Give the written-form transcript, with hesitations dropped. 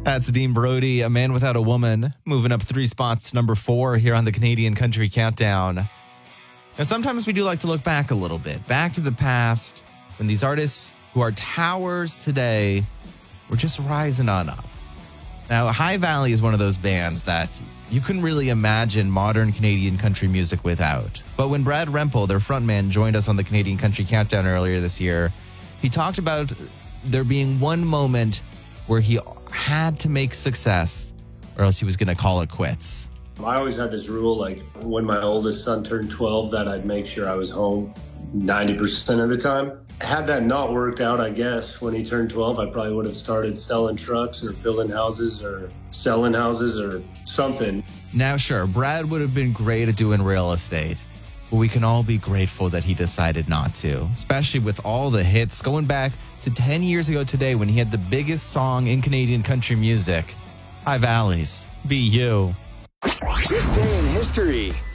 That's Dean Brody, A Man Without a Woman, moving up 3 spots to number 4 here on the Canadian Country Countdown. Now, sometimes we do like to look back a little bit, back to the past, when these artists who are towers today were just rising on up. Now, High Valley is one of those bands that you couldn't really imagine modern Canadian country music without. But when Brad Rempel, their frontman, joined us on the Canadian Country Countdown earlier this year, he talked about there being one moment where he had to make success or else he was going to call it quits. I always had this rule, like when my oldest son turned 12, that I'd make sure I was home 90% of the time. Had that not worked out, I guess, when he turned 12, I probably would have started selling trucks or building houses or selling houses or something. Now, sure, Brad would have been great at doing real estate, but we can all be grateful that he decided not to, especially with all the hits going back to 10 years ago today when he had the biggest song in Canadian country music, High Valley's Be You. This day in history.